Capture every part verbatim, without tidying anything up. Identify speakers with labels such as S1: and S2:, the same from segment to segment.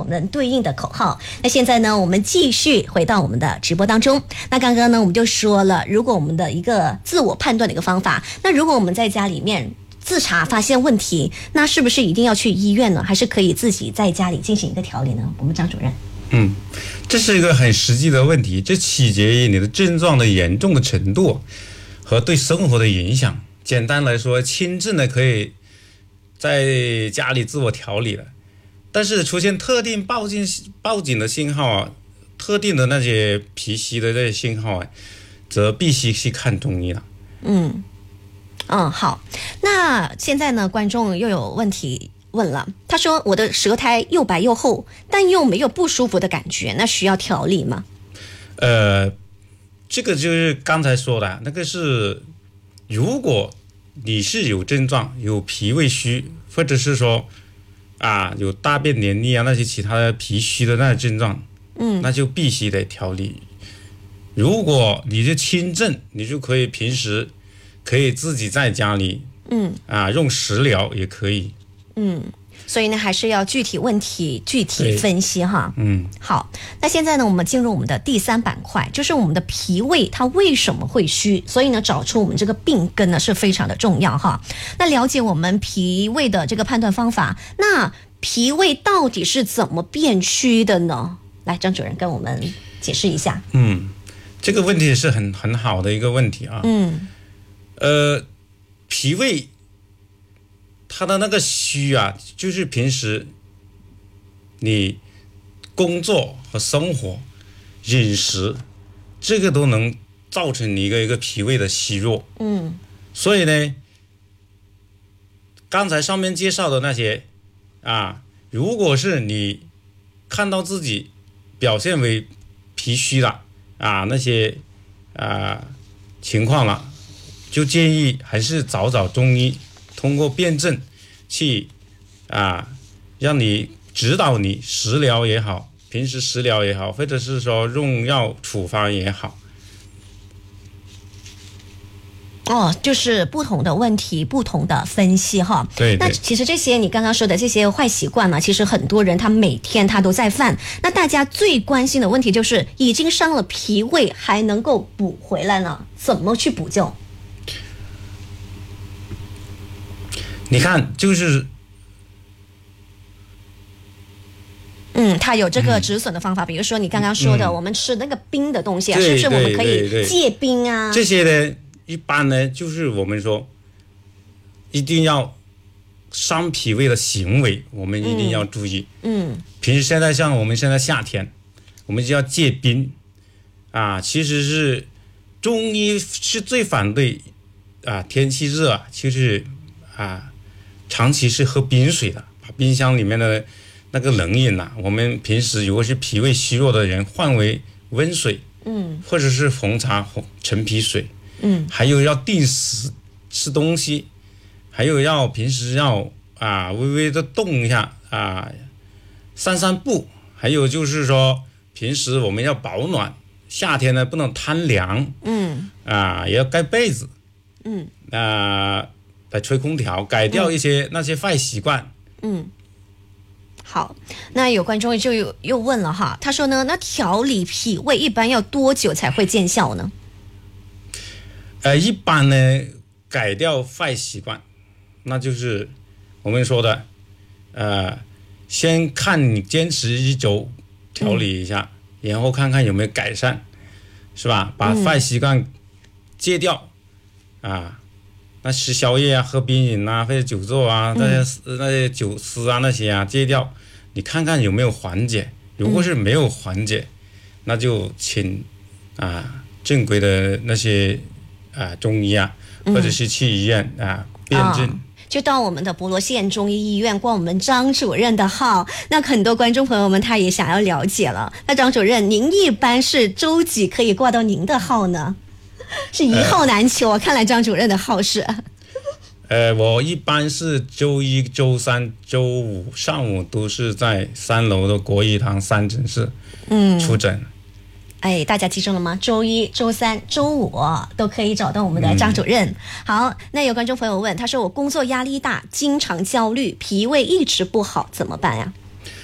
S1: 们对应的口号。那现在呢，我们继续回到我们的直播当中。那刚刚呢，我们就说了，如果我们的一个自我判断的一个方法，那如果我们在家里面自查发现问题，那是不是一定要去医院呢？还是可以自己在家里进行一个调理呢？我们张主任。
S2: 嗯，这是一个很实际的问题，这取决于你的症状的严重的程度和对生活的影响。简单来说，轻症呢可以在家里自我调理了，但是出现特定报警报警的信号啊，特定的那些脾虚的这些信号啊，则必须去看中医了。
S1: 嗯嗯，好，那现在呢，观众又有问题问了，他说我的舌苔又白又厚，但又没有不舒服的感觉，那需要调理吗？
S2: 呃，这个就是刚才说的那个是，如果你是有症状，有脾胃虚，或者是说啊有大便黏腻啊那些其他的脾虚的那些症状，嗯，那就必须得调理。如果你是轻症，你就可以平时可以自己在家里，嗯啊用食疗也可以。
S1: 嗯，所以呢，还是要具体问题具体分析哈。
S2: 嗯，
S1: 好，那现在呢，我们进入我们的第三板块，就是我们的脾胃它为什么会虚？所以呢，找出我们这个病根呢是非常的重要哈。那了解我们脾胃的这个判断方法，那脾胃到底是怎么变虚的呢？来，张主任跟我们解释一下。
S2: 嗯，这个问题是很很好的一个问题啊。
S1: 嗯，
S2: 呃，脾胃。他的那个虚啊，就是平时你工作和生活、饮食，这个都能造成你一个一个脾胃的虚弱。
S1: 嗯，
S2: 所以呢，刚才上面介绍的那些啊，如果是你看到自己表现为脾虚了啊，那些啊情况了，就建议还是找找中医。通过辩证去啊，让你指导你食疗也好，平时食疗也好，或者是说用药处方也好。
S1: 哦，就是不同的问题，不同的分析哈。
S2: 对对。
S1: 那其实这些你刚刚说的这些坏习惯呢，其实很多人他每天他都在犯。那大家最关心的问题就是，已经伤了脾胃，还能够补回来呢？怎么去补救？
S2: 你看，就是，
S1: 嗯，它有这个止损的方法，嗯、比如说你刚刚说的，嗯、我们吃那个冰的东西啊，是不是我们可以戒冰啊？
S2: 这些呢，一般呢，就是我们说，一定要伤脾胃的行为，我们一定要注意。嗯，嗯平时现在像我们现在夏天，我们就要戒冰啊。其实是中医是最反对啊，天气热啊，就是啊。长期是喝冰水的，把冰箱里面的那个冷饮呐、啊，我们平时如果是脾胃虚弱的人，换为温水，嗯，或者是红茶、红陈皮水，嗯，还有要定时吃东西，还有要平时要啊微微的动一下啊，散散步，还有就是说平时我们要保暖，夏天呢不能贪凉，嗯，啊也要盖被子，嗯，啊。来吹空调，改掉一些那些坏习惯。
S1: 嗯，好，那有观众就又又问了哈，他说呢，那调理脾胃一般要多久才会见效呢？
S2: 呃，一般呢，改掉坏习惯，那就是我们说的，呃，先看你坚持一周调理一下，嗯、然后看看有没有改善，是吧？把坏习惯戒掉，嗯、啊。那吃宵夜啊，喝冰饮啊，或者久坐啊，那些、嗯、那些酒思啊那些啊戒掉，你看看有没有缓解。如果是没有缓解，嗯、那就请啊正规的那些啊中医啊，嗯、或者是去医院啊辩证。哦
S1: 就到我们的博罗县中医医院挂我们张主任的号，那很多观众朋友们他也想要了解了。那张主任，您一般是周几可以挂到您的号呢？是一号难求啊！呃、看来张主任的号是。
S2: 呃，我一般是周一、周三、周五上午都是在三楼的国医堂三诊室嗯出诊。
S1: 哎，大家记住了吗？周一、周三、周五都可以找到我们的张主任。嗯、好，那有观众朋友问，他说我工作压力大，经常焦虑，脾胃一直不好，怎么办呀？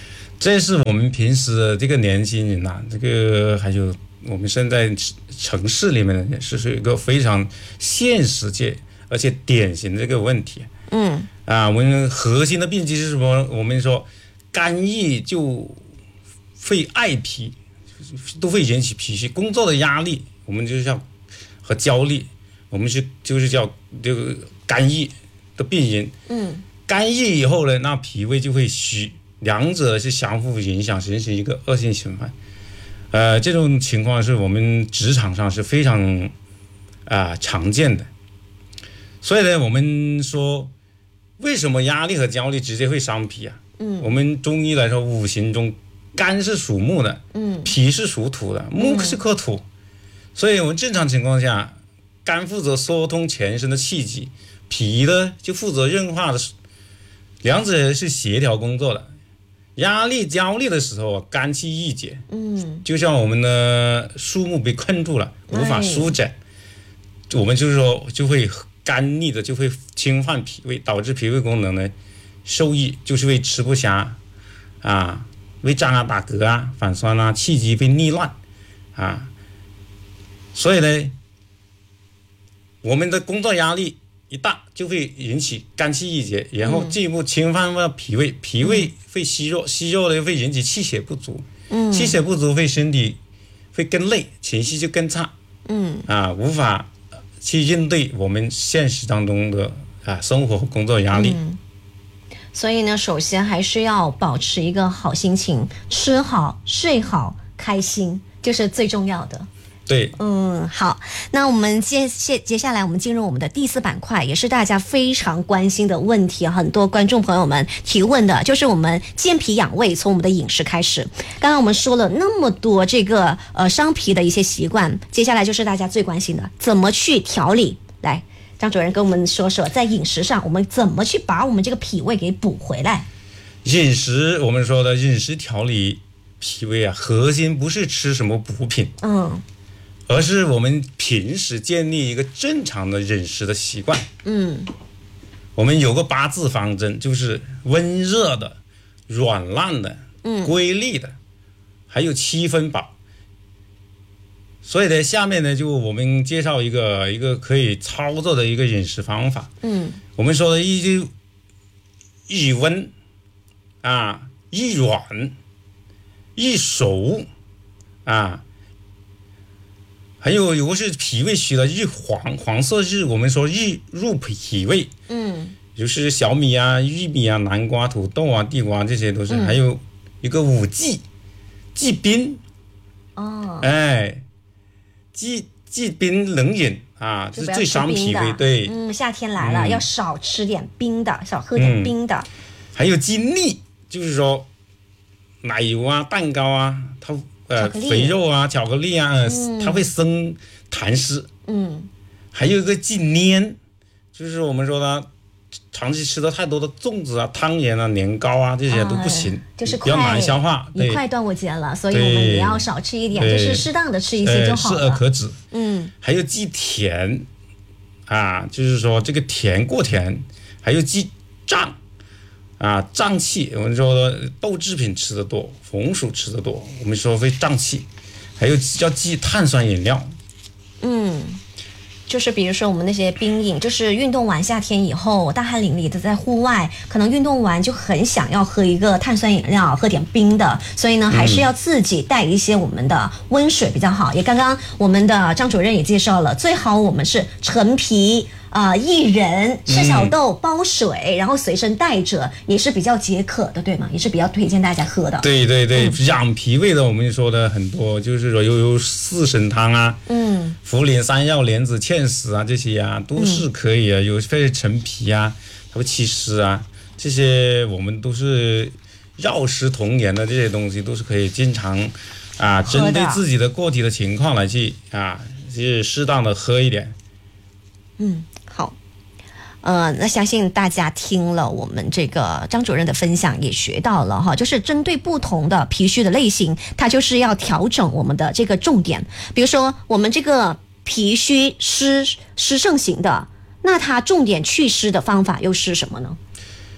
S2: 这是我们平时这个年轻人呐、啊，这个还有我们现在城市里面也是是一个非常现实界而且典型的这个问题。
S1: 嗯
S2: 啊，我们核心的病机是什么？我们说肝郁就会爱脾，都会引起脾虚。工作的压力，我们就叫和焦虑，我们是就是叫这个肝郁的病因。
S1: 嗯，
S2: 肝郁以后呢，那脾胃就会虚，两者是相互影响，形成一个恶性循环。呃，这种情况是我们职场上是非常啊、呃、常见的。所以呢，我们说为什么压力和焦虑直接会伤脾啊？嗯，我们中医来说，五行中肝是属木的，嗯，脾是属土的，木是克土，嗯、所以我们正常情况下，肝负责疏通全身的气机，脾呢就负责润化的，两者是协调工作的。压力焦虑的时候啊，肝气郁结，嗯，就像我们的树木被困住了，无法舒展，哎、我们就是说就会肝逆的就会侵犯脾胃，导致脾胃功能呢受益，就是会吃不下啊，胃胀啊、打嗝啊、反酸啊，气机被逆乱啊，所以呢，我们的工作压力一大就会引起肝气郁结，然后进一步侵犯到脾胃，脾胃会虚弱，虚弱呢会引起气血不足，嗯，气血不足会身体会更累，情绪就更差，嗯啊，无法去应对我们现实当中的啊生活和工作压力。
S1: 嗯，所以呢，首先还是要保持一个好心情，吃好、睡好、开心，这是最重要的。
S2: 对，
S1: 嗯，好，那我们接接接下来我们进入我们的第四板块，也是大家非常关心的问题，很多观众朋友们提问的，就是我们健脾养胃，从我们的饮食开始。刚刚我们说了那么多这个呃伤脾的一些习惯，接下来就是大家最关心的，怎么去调理？来，张主任跟我们说说，在饮食上我们怎么去把我们这个脾胃给补回来？
S2: 饮食，我们说的饮食调理脾胃啊，核心不是吃什么补品，嗯。而是我们平时建立一个正常的饮食的习惯。嗯，我们有个八字方针，就是温热的、软烂的、嗯、规律的，还有七分饱。所以呢，下面呢就我们介绍一个一个可以操作的一个饮食方法。嗯，我们说的一一温啊，一软，一熟啊。还有有个是脾胃虚的日黄，黄色日我们说日入脾胃，嗯，就是小米啊、玉米啊、南瓜、土豆啊、地瓜，这些都是。嗯、还有一个五忌，忌冰，哦，哎，忌忌冰冷饮啊，这是最伤脾胃。对，
S1: 嗯，夏天来了，嗯、要少吃点冰的，少喝点冰的。嗯、
S2: 还有忌腻，就是说奶油啊、蛋糕啊，它。呃，肥肉啊，巧克力啊，呃嗯、它会生痰湿。嗯，还有一个忌黏，就是我们说的长期吃的太多的粽子啊、汤圆啊、年糕啊，这些都不行，
S1: 啊、就是
S2: 比较难消化，
S1: 也快端午节了，所以我们也要少吃一点，就是适当的吃一些就好了。
S2: 适而可止。嗯，还有忌甜啊，就是说这个甜过甜，还有忌胀。啊，胀气，我们说豆制品吃的多，红薯吃的多，我们说会胀气。还有叫忌碳酸饮料，
S1: 嗯，就是比如说我们那些冰饮，就是运动完夏天以后大汗淋漓的在户外，可能运动完就很想要喝一个碳酸饮料，喝点冰的，所以呢还是要自己带一些我们的温水比较好。嗯、也刚刚我们的张主任也介绍了，最好我们是陈皮。啊、呃，薏仁、赤小豆煲水，嗯、然后随身带着，也是比较解渴的，对吗？也是比较推荐大家喝的。
S2: 对对对，嗯、养脾胃的，我们说的很多，就是说有有四神汤啊，嗯，茯苓、山药、莲子、芡实啊，这些啊都是可以啊，嗯、有肺陈皮啊，还有祛湿啊，这些我们都是药食同源的，这些东西都是可以经常啊，针对自己的个体的情况来去啊，去适当的喝一点。
S1: 嗯。好，呃，那相信大家听了我们这个张主任的分享，也学到了哈，就是针对不同的脾虚的类型，它就是要调整我们的这个重点。比如说，我们这个脾虚湿湿盛型的，那它重点祛湿的方法又是什么呢？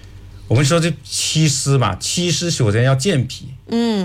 S2: 我们说这祛湿嘛，祛湿首先要健脾，
S1: 嗯。